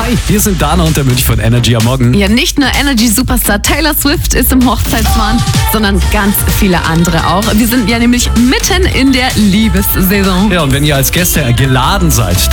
Hi, wir sind Dana und der Mönch von Energy am Morgen. Ja, nicht nur Energy-Superstar Taylor Swift ist im Hochzeitswahn, sondern ganz viele andere auch. Wir sind ja nämlich mitten in der Liebessaison. Ja, und wenn ihr als Gäste geladen seid,